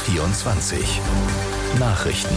BR24 Nachrichten.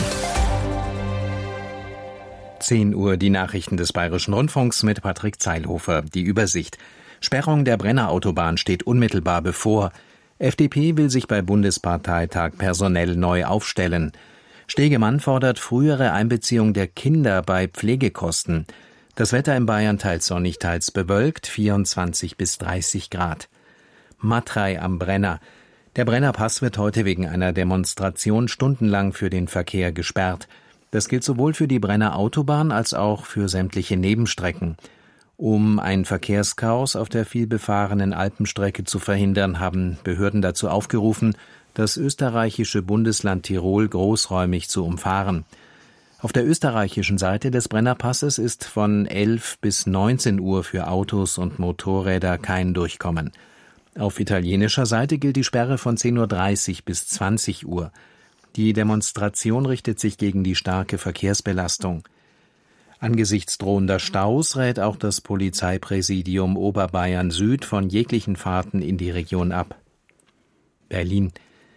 10 Uhr die Nachrichten des Bayerischen Rundfunks mit Patrick Zeilhofer. Die Übersicht. Sperrung der Brennerautobahn steht unmittelbar bevor. FDP will sich bei Bundesparteitag personell neu aufstellen. Stegemann fordert frühere Einbeziehung der Kinder bei Pflegekosten. Das Wetter in Bayern teils sonnig, teils bewölkt, 24 bis 30 Grad. Matrei am Brenner. Der Brennerpass wird heute wegen einer Demonstration stundenlang für den Verkehr gesperrt. Das gilt sowohl für die Brennerautobahn als auch für sämtliche Nebenstrecken. Um ein Verkehrschaos auf der vielbefahrenen Alpenstrecke zu verhindern, haben Behörden dazu aufgerufen, das österreichische Bundesland Tirol großräumig zu umfahren. Auf der österreichischen Seite des Brennerpasses ist von 11 bis 19 Uhr für Autos und Motorräder kein Durchkommen. Auf italienischer Seite gilt die Sperre von 10.30 Uhr bis 20 Uhr. Die Demonstration richtet sich gegen die starke Verkehrsbelastung. Angesichts drohender Staus rät auch das Polizeipräsidium Oberbayern Süd von jeglichen Fahrten in die Region ab. Berlin.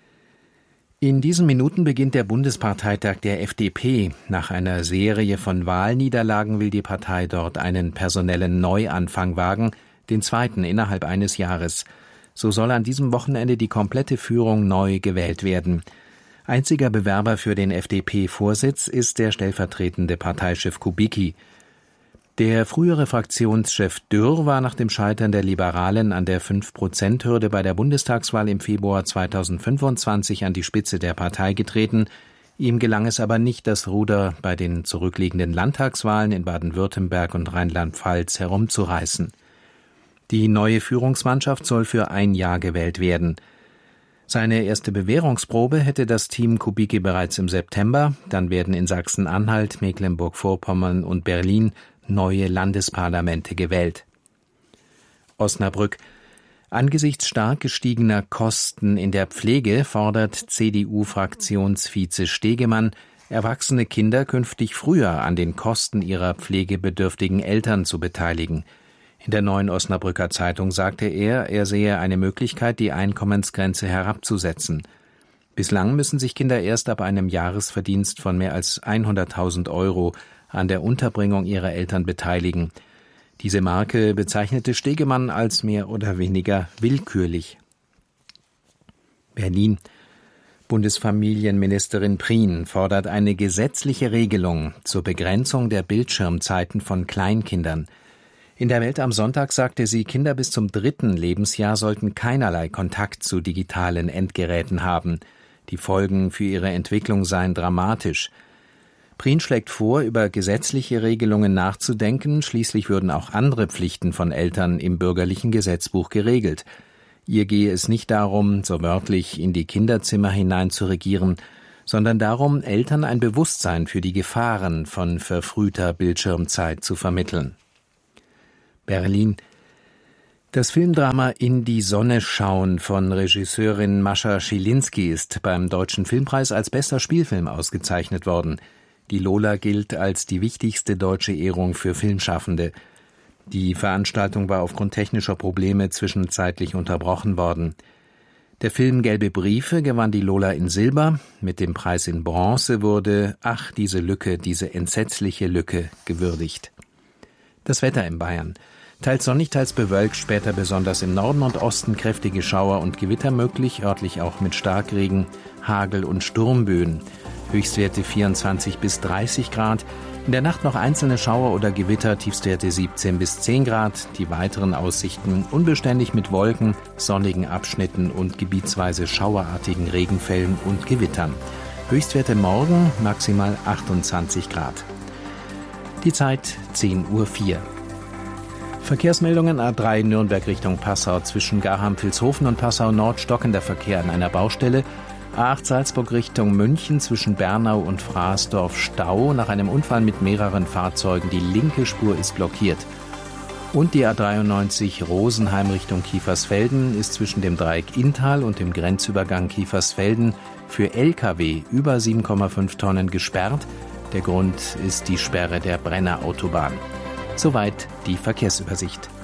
In diesen Minuten beginnt der Bundesparteitag der FDP. Nach einer Serie von Wahlniederlagen will die Partei dort einen personellen Neuanfang wagen, den zweiten innerhalb eines Jahres. So soll an diesem Wochenende die komplette Führung neu gewählt werden. Einziger Bewerber für den FDP-Vorsitz ist der stellvertretende Parteichef Kubicki. Der frühere Fraktionschef Dürr war nach dem Scheitern der Liberalen an der 5%-Hürde bei der Bundestagswahl im Februar 2025 an die Spitze der Partei getreten. Ihm gelang es aber nicht, das Ruder bei den zurückliegenden Landtagswahlen in Baden-Württemberg und Rheinland-Pfalz herumzureißen. Die neue Führungsmannschaft soll für ein Jahr gewählt werden. Seine erste Bewährungsprobe hätte das Team Kubicki bereits im September. Dann werden in Sachsen-Anhalt, Mecklenburg-Vorpommern und Berlin neue Landesparlamente gewählt. Osnabrück. Angesichts stark gestiegener Kosten in der Pflege fordert CDU-Fraktionsvize Stegemann, erwachsene Kinder künftig früher an den Kosten ihrer pflegebedürftigen Eltern zu beteiligen. In der Neuen Osnabrücker Zeitung sagte er sehe eine Möglichkeit, die Einkommensgrenze herabzusetzen. Bislang müssen sich Kinder erst ab einem Jahresverdienst von mehr als 100.000 Euro an der Unterbringung ihrer Eltern beteiligen. Diese Marke bezeichnete Stegemann als mehr oder weniger willkürlich. Berlin. Bundesfamilienministerin Prien fordert eine gesetzliche Regelung zur Begrenzung der Bildschirmzeiten von Kleinkindern. In der Welt am Sonntag sagte sie, Kinder bis zum 3. Lebensjahr sollten keinerlei Kontakt zu digitalen Endgeräten haben. Die Folgen für ihre Entwicklung seien dramatisch. Prien schlägt vor, über gesetzliche Regelungen nachzudenken, schließlich würden auch andere Pflichten von Eltern im bürgerlichen Gesetzbuch geregelt. Ihr gehe es nicht darum, so wörtlich in die Kinderzimmer hinein zu regieren, sondern darum, Eltern ein Bewusstsein für die Gefahren von verfrühter Bildschirmzeit zu vermitteln. Berlin. Das Filmdrama In die Sonne schauen von Regisseurin Mascha Schilinski ist beim Deutschen Filmpreis als bester Spielfilm ausgezeichnet worden. Die Lola gilt als die wichtigste deutsche Ehrung für Filmschaffende. Die Veranstaltung war aufgrund technischer Probleme zwischenzeitlich unterbrochen worden. Der Film Gelbe Briefe gewann die Lola in Silber. Mit dem Preis in Bronze wurde »Ach, diese Lücke, diese entsetzliche Lücke« gewürdigt. Das Wetter in Bayern. Teils sonnig, teils bewölkt, später besonders im Norden und Osten kräftige Schauer und Gewitter möglich, örtlich auch mit Starkregen, Hagel und Sturmböen. Höchstwerte 24 bis 30 Grad. In der Nacht noch einzelne Schauer oder Gewitter, Tiefstwerte 17 bis 10 Grad. Die weiteren Aussichten unbeständig mit Wolken, sonnigen Abschnitten und gebietsweise schauerartigen Regenfällen und Gewittern. Höchstwerte morgen maximal 28 Grad. Die Zeit 10.04 Uhr. Verkehrsmeldungen A3 Nürnberg Richtung Passau zwischen Garham-Vilshofen und Passau Nord stockender Verkehr an einer Baustelle. A8 Salzburg Richtung München zwischen Bernau und Fraßdorf Stau nach einem Unfall mit mehreren Fahrzeugen. Die linke Spur ist blockiert. Und die A93 Rosenheim Richtung Kiefersfelden ist zwischen dem Dreieck Inntal und dem Grenzübergang Kiefersfelden für Lkw über 7,5 Tonnen gesperrt. Der Grund ist die Sperre der Brennerautobahn. Soweit die Verkehrsübersicht.